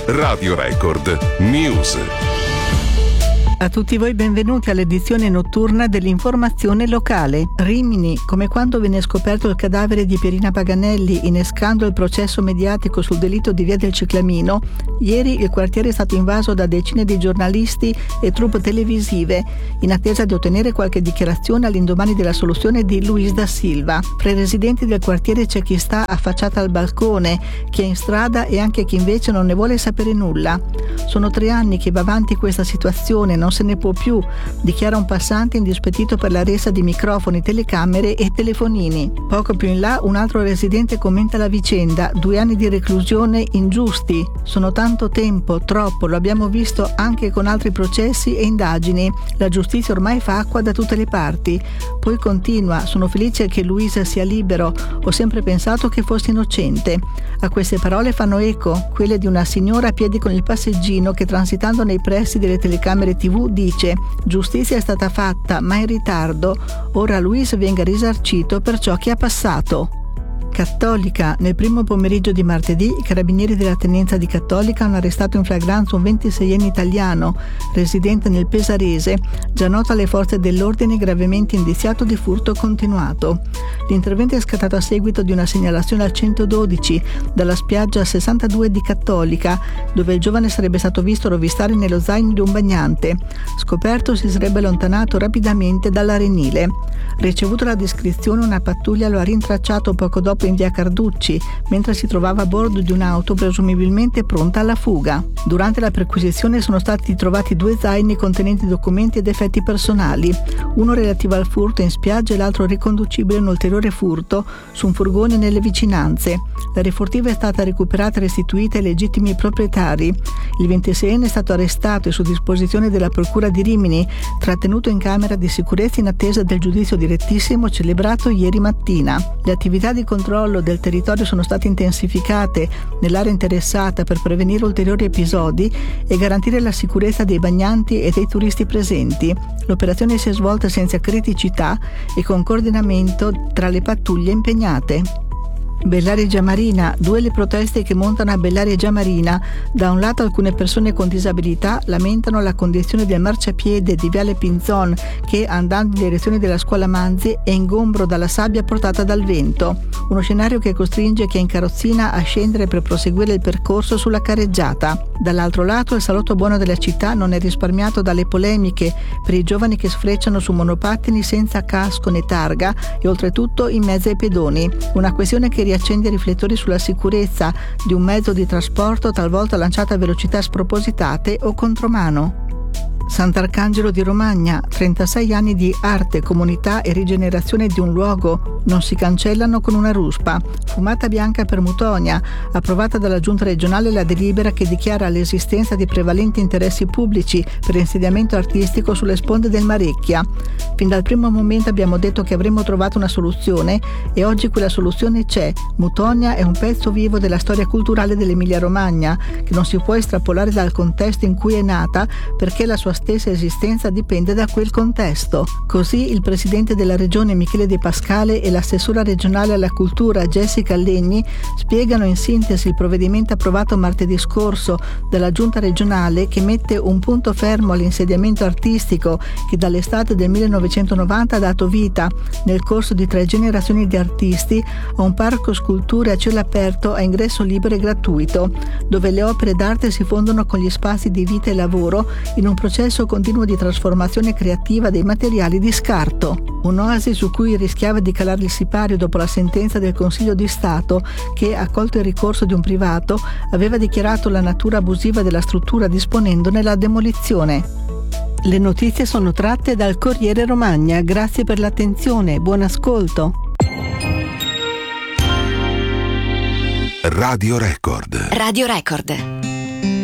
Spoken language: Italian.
Radio Record News. A tutti voi benvenuti all'edizione notturna dell'informazione locale. Rimini, come quando venne scoperto il cadavere di Pierina Paganelli innescando il processo mediatico sul delitto di Via del Ciclamino, ieri il quartiere è stato invaso da decine di giornalisti e troupe televisive in attesa di ottenere qualche dichiarazione all'indomani dell'assoluzione di Luis da Silva. Fra i residenti del quartiere c'è chi sta affacciata al balcone, chi è in strada e anche chi invece non ne vuole sapere nulla. Sono 3 anni che va avanti questa situazione, non se ne può più, dichiara un passante indispettito per la resa di microfoni, telecamere e telefonini. Poco più in là un altro residente commenta la vicenda: 2 anni di reclusione ingiusti, sono tanto tempo, troppo, lo abbiamo visto anche con altri processi e indagini, la giustizia ormai fa acqua da tutte le parti. Poi continua: sono felice che Luisa sia libero, ho sempre pensato che fosse innocente. A queste parole fanno eco quelle di una signora a piedi con il passeggino che, transitando nei pressi delle telecamere TV, dice: giustizia è stata fatta ma in ritardo, ora Luis venga risarcito per ciò che ha passato. Cattolica. Nel primo pomeriggio di martedì i carabinieri della tenenza di Cattolica hanno arrestato in flagranza un 26enne italiano residente nel Pesarese, già noto alle forze dell'ordine gravemente indiziato di furto continuato. L'intervento è scattato a seguito di una segnalazione al 112 dalla spiaggia 62 di Cattolica, dove il giovane sarebbe stato visto rovistare nello zaino di un bagnante. Scoperto, si sarebbe allontanato rapidamente dall'arenile. Ricevuto la descrizione, una pattuglia lo ha rintracciato poco dopo in via Carducci, mentre si trovava a bordo di un'auto presumibilmente pronta alla fuga. Durante la perquisizione sono stati trovati 2 zaini contenenti documenti ed effetti personali, uno relativo al furto in spiaggia e l'altro riconducibile a un ulteriore furto su un furgone nelle vicinanze. La refurtiva è stata recuperata e restituita ai legittimi proprietari. Il 26enne è stato arrestato e su disposizione della Procura di Rimini trattenuto in camera di sicurezza in attesa del giudizio direttissimo celebrato ieri mattina. Le attività di controllo del territorio sono state intensificate nell'area interessata per prevenire ulteriori episodi e garantire la sicurezza dei bagnanti e dei turisti presenti. L'operazione si è svolta senza criticità e con coordinamento tra le pattuglie impegnate. Bellaria Marina, 2 le proteste che montano a Bellaria Marina. Da un lato alcune persone con disabilità lamentano la condizione del marciapiede di Viale Pinzon che, andando in direzione della scuola Manzi, è ingombro dalla sabbia portata dal vento. Uno scenario che costringe chi è in carrozzina a scendere per proseguire il percorso sulla carreggiata. Dall'altro lato il salotto buono della città non è risparmiato dalle polemiche per i giovani che sfrecciano su monopattini senza casco né targa e oltretutto in mezzo ai pedoni. Una questione che riaccende i riflettori sulla sicurezza di un mezzo di trasporto talvolta lanciato a velocità spropositate o contromano. Sant'Arcangelo di Romagna, 36 anni di arte, comunità e rigenerazione di un luogo non si cancellano con una ruspa. Fumata bianca per Mutonia, approvata dalla Giunta regionale la delibera che dichiara l'esistenza di prevalenti interessi pubblici per insediamento artistico sulle sponde del Marecchia. Fin dal primo momento abbiamo detto che avremmo trovato una soluzione e oggi quella soluzione c'è. Mutonia è un pezzo vivo della storia culturale dell'Emilia Romagna che non si può estrapolare dal contesto in cui è nata, perché la sua stessa esistenza dipende da quel contesto. Così il presidente della regione Michele De Pascale e l'assessora regionale alla cultura Jessica Allegni spiegano in sintesi il provvedimento approvato martedì scorso dalla giunta regionale che mette un punto fermo all'insediamento artistico che dall'estate del 1990 ha dato vita, nel corso di 3 generazioni di artisti, a un parco sculture a cielo aperto a ingresso libero e gratuito, dove le opere d'arte si fondono con gli spazi di vita e lavoro in un processo continuo di trasformazione creativa dei materiali di scarto. Un'oasi su cui rischiava di calare il sipario dopo la sentenza del Consiglio di Stato che, accolto il ricorso di un privato, aveva dichiarato la natura abusiva della struttura disponendone la demolizione. Le notizie sono tratte dal Corriere Romagna. Grazie per l'attenzione, buon ascolto. Radio Record. Radio Record.